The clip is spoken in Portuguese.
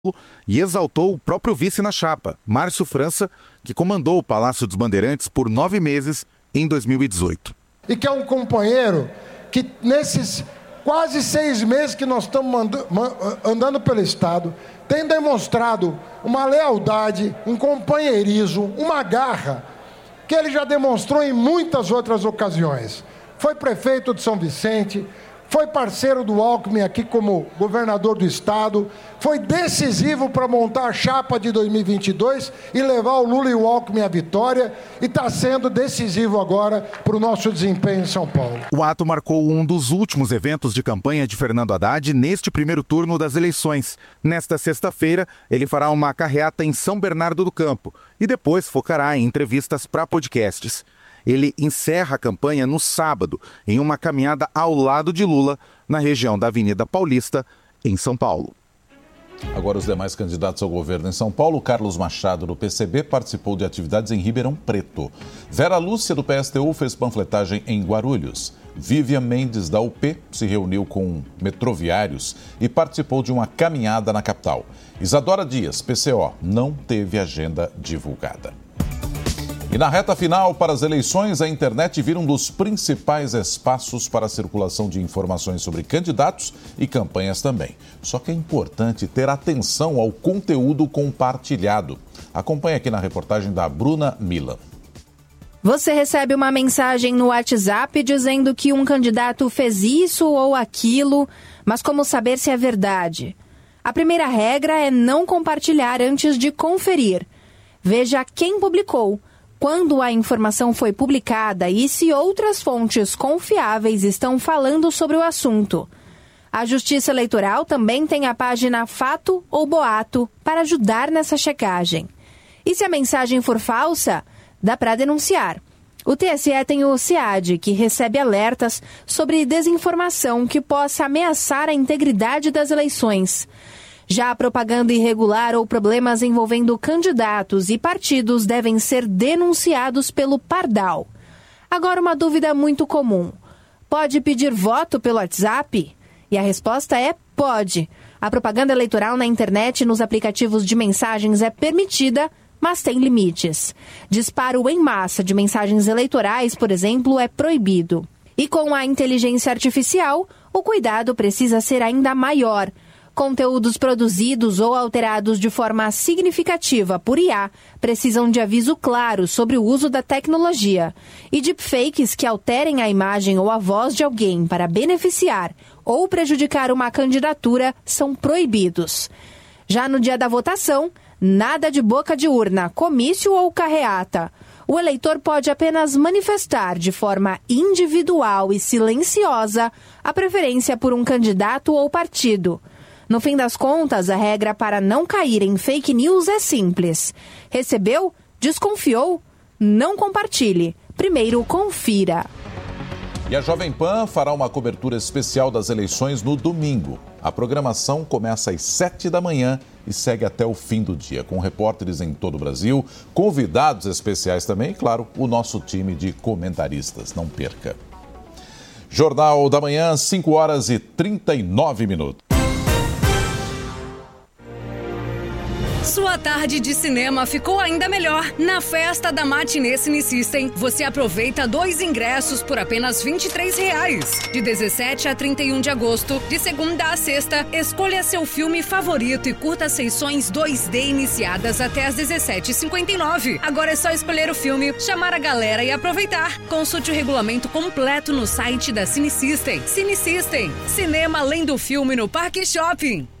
e exaltou o próprio vice na chapa, Márcio França, que comandou o Palácio dos Bandeirantes por 9 meses em 2018. E que é um companheiro que nesses quase 6 meses que nós estamos andando pelo Estado, tem demonstrado uma lealdade, um companheirismo, uma garra, que ele já demonstrou em muitas outras ocasiões. Foi prefeito de São Vicente, foi parceiro do Alckmin aqui como governador do Estado, foi decisivo para montar a chapa de 2022 e levar o Lula e o Alckmin à vitória, e está sendo decisivo agora para o nosso desempenho em São Paulo. O ato marcou um dos últimos eventos de campanha de Fernando Haddad neste primeiro turno das eleições. Nesta sexta-feira, ele fará uma carreata em São Bernardo do Campo e depois focará em entrevistas para podcasts. Ele encerra a campanha no sábado, em uma caminhada ao lado de Lula, na região da Avenida Paulista, em São Paulo. Agora, os demais candidatos ao governo em São Paulo. Carlos Machado, do PCB, participou de atividades em Ribeirão Preto. Vera Lúcia, do PSTU, fez panfletagem em Guarulhos. Vivian Mendes, da UP, se reuniu com metroviários e participou de uma caminhada na capital. Isadora Dias, PCO, não teve agenda divulgada. E na reta final para as eleições, a internet vira um dos principais espaços para a circulação de informações sobre candidatos e campanhas também. Só que é importante ter atenção ao conteúdo compartilhado. Acompanhe aqui na reportagem da Bruna Milan. Você recebe uma mensagem no WhatsApp dizendo que um candidato fez isso ou aquilo, mas como saber se é verdade? A primeira regra é não compartilhar antes de conferir. Veja quem publicou, quando a informação foi publicada e se outras fontes confiáveis estão falando sobre o assunto. A Justiça Eleitoral também tem a página Fato ou Boato para ajudar nessa checagem. E se a mensagem for falsa, dá para denunciar. O TSE tem o SEAD, que recebe alertas sobre desinformação que possa ameaçar a integridade das eleições. Já a propaganda irregular ou problemas envolvendo candidatos e partidos devem ser denunciados pelo Pardal. Agora, uma dúvida muito comum. Pode pedir voto pelo WhatsApp? E a resposta é pode. A propaganda eleitoral na internet e nos aplicativos de mensagens é permitida, mas tem limites. Disparo em massa de mensagens eleitorais, por exemplo, é proibido. E com a inteligência artificial, o cuidado precisa ser ainda maior. Conteúdos produzidos ou alterados de forma significativa por IA precisam de aviso claro sobre o uso da tecnologia. E deepfakes que alterem a imagem ou a voz de alguém para beneficiar ou prejudicar uma candidatura são proibidos. Já no dia da votação, nada de boca de urna, comício ou carreata. O eleitor pode apenas manifestar de forma individual e silenciosa a preferência por um candidato ou partido. No fim das contas, a regra para não cair em fake news é simples. Recebeu? Desconfiou? Não compartilhe. Primeiro, confira. E a Jovem Pan fará uma cobertura especial das eleições no domingo. A programação começa às 7 da manhã e segue até o fim do dia, com repórteres em todo o Brasil, convidados especiais também e, claro, o nosso time de comentaristas. Não perca. Jornal da Manhã, 5h39. Sua tarde de cinema ficou ainda melhor. Na festa da Matinê Cine System, você aproveita 2 ingressos por apenas R$ 23. De 17 a 31 de agosto, de segunda a sexta, escolha seu filme favorito e curta as sessões 2D iniciadas até às 17h59. Agora é só escolher o filme, chamar a galera e aproveitar. Consulte o regulamento completo no site da Cine System. Cine System, cinema além do filme no Parque Shopping.